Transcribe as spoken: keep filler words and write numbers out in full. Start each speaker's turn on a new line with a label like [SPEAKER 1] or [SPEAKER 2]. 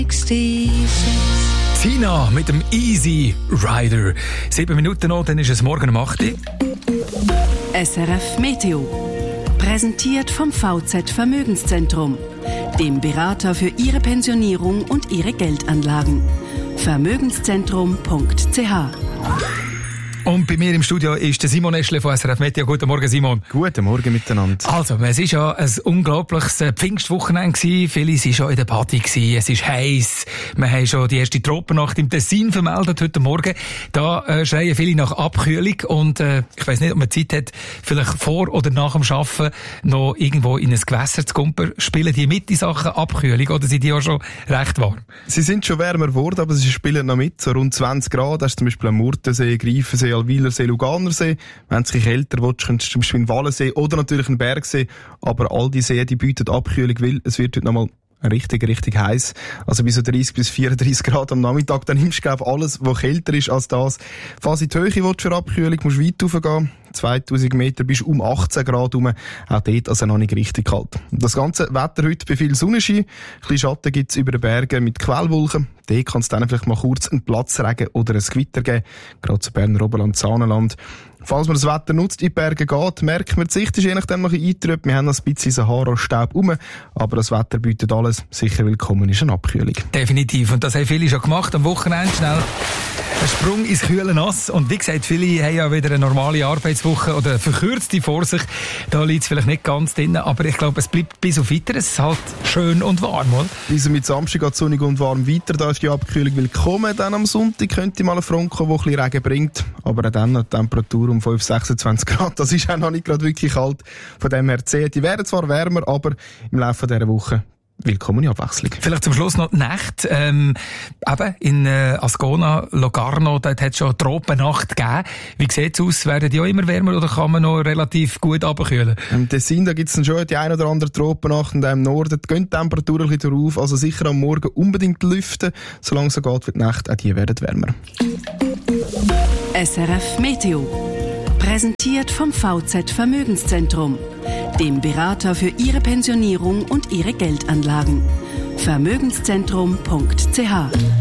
[SPEAKER 1] Tina mit dem Easy Rider. Sieben Minuten noch, dann ist es morgen um acht Uhr.
[SPEAKER 2] S R F Meteo. Präsentiert vom V Z Vermögenszentrum, dem Berater für Ihre Pensionierung und Ihre Geldanlagen. vermögenszentrum punkt c h.
[SPEAKER 1] Und bei mir im Studio ist der Simon Eschle von S R F Meteo. Guten Morgen, Simon.
[SPEAKER 3] Guten Morgen miteinander.
[SPEAKER 1] Also, es war ja ein unglaubliches Pfingstwochenende gewesen. Viele waren schon in der Party gewesen. Es ist heiß. Wir haben schon die erste Tropennacht im Tessin vermeldet heute Morgen. Da äh, schreien viele nach Abkühlung. Und äh, ich weiss nicht, ob man Zeit hat, vielleicht vor oder nach dem Arbeiten noch irgendwo in ein Gewässer zu kumpen. Spielen die mit, die Sachen Abkühlung, oder sind die auch schon recht warm?
[SPEAKER 3] Sie sind schon wärmer geworden, aber sie spielen noch mit. So rund zwanzig Grad. Das ist zum Beispiel am Murtensee, Greifensee, Alwilersee, Luganersee. Wenn du dich kälter willst, könntest du zum Beispiel in Wallensee oder natürlich einen Bergsee. Aber all die Seen, die bieten Abkühlung, weil es wird heute nochmal richtig, richtig heiß. Also bis so dreißig bis vierunddreißig Grad am Nachmittag. Dann nimmst du, glaube ich, alles, was kälter ist als das. Falls in die Höhe willst für Abkühlung, musst du weit raufgehen. zweitausend Meter bis um achtzehn Grad rum. Auch dort also noch nicht richtig kalt. Das ganze Wetter heute bei viel Sonnenschein. Ein bisschen Schatten gibt es über den Bergen mit Quellwolken. Dort kann es dann vielleicht mal kurz einen Platzregen oder ein Gewitter geben. Gerade zu Berner Oberland, Saanenland. Falls man das Wetter nutzt, in die Berge geht, merkt man, die Sicht ist je nachdem noch ein bisschen eingetrübt. Wir haben noch ein bisschen Sahara-Staub rum, aber das Wetter bietet alles. Sicher willkommen ist eine Abkühlung.
[SPEAKER 1] Definitiv. Und das haben viele schon gemacht. Am Wochenende schnell ein Sprung ins kühle Nass. Und wie gesagt, viele haben ja wieder eine normale Arbeitswoche oder eine verkürzte vor sich. Da liegt es vielleicht nicht ganz drin, aber ich glaube, es bleibt bis auf weiter. Es ist halt schön und warm, oder?
[SPEAKER 3] Bis mit Samstag geht es sonnig und warm weiter. Da ist die Abkühlung willkommen. Dann am Sonntag könnte mal eine Front kommen, die ein bisschen Regen bringt. Aber auch dann eine Temperatur um fünf bis sechsundzwanzig Grad. Das ist auch noch nicht gerade wirklich kalt. Von dem her zäh. Die werden zwar wärmer, aber im Laufe dieser Woche willkommene Abwechslung.
[SPEAKER 1] Vielleicht zum Schluss noch die Nacht. Ähm, eben in äh, Ascona, Locarno, dort hat es schon Tropennacht gegeben. Wie sieht es aus? Werden die auch immer wärmer oder kann man noch relativ gut abkühlen?
[SPEAKER 3] Im Tessin, da gibt es dann schon die ein oder andere Tropennacht und im Norden gehen die Temperaturen ein bisschen drauf. Also sicher am Morgen unbedingt lüften. Solange es so geht, wird die Nacht, auch die werden wärmer.
[SPEAKER 2] S R F Meteo. Präsentiert vom V Z Vermögenszentrum, dem Berater für Ihre Pensionierung und Ihre Geldanlagen. vermögenszentrum punkt c h.